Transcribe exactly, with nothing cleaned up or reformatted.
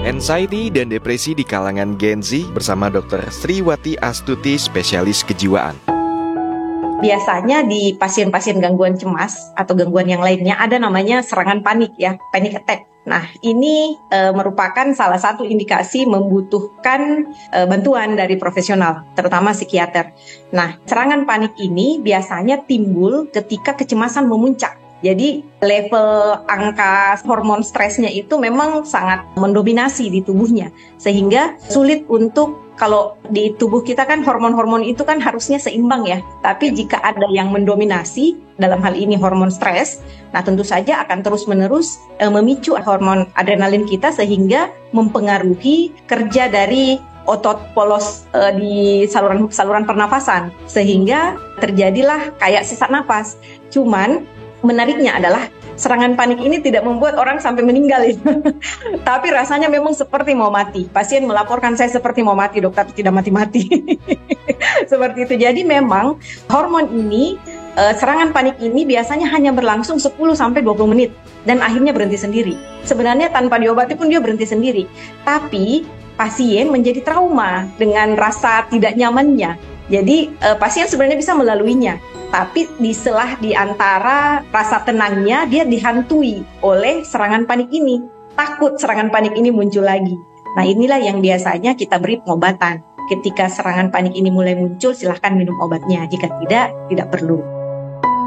Anxiety dan depresi di kalangan Gen Z bersama dokter Sriwati Astuti, spesialis kejiwaan. Biasanya di pasien-pasien gangguan cemas atau gangguan yang lainnya ada namanya serangan panik ya, panic attack. Nah, ini e, merupakan salah satu indikasi membutuhkan e, bantuan dari profesional, terutama psikiater. Nah, serangan panik ini biasanya timbul ketika kecemasan memuncak. Jadi level angka hormon stresnya itu memang sangat mendominasi di tubuhnya, sehingga sulit untuk, kalau di tubuh kita kan hormon-hormon itu kan harusnya seimbang ya, tapi jika ada yang mendominasi, dalam hal ini hormon stres, nah tentu saja akan terus-menerus e, memicu hormon adrenalin kita sehingga mempengaruhi kerja dari otot polos e, di saluran saluran pernafasan, sehingga terjadilah kayak sesak napas. Cuman menariknya adalah serangan panik ini tidak membuat orang sampai meninggal itu. Tapi rasanya memang seperti mau mati. Pasien melaporkan, saya seperti mau mati, dokter, tidak mati-mati. Seperti itu. Jadi memang hormon ini, eh, serangan panik ini biasanya hanya berlangsung sepuluh sampai dua puluh menit dan akhirnya berhenti sendiri. Sebenarnya tanpa diobati pun dia berhenti sendiri. Tapi pasien menjadi trauma dengan rasa tidak nyamannya. Jadi eh, pasien sebenarnya bisa melaluinya. Tapi di selah di antara rasa tenangnya, dia dihantui oleh serangan panik ini. Takut serangan panik ini muncul lagi. Nah, inilah yang biasanya kita beri pengobatan. Ketika serangan panik ini mulai muncul, silahkan minum obatnya. Jika tidak, tidak perlu.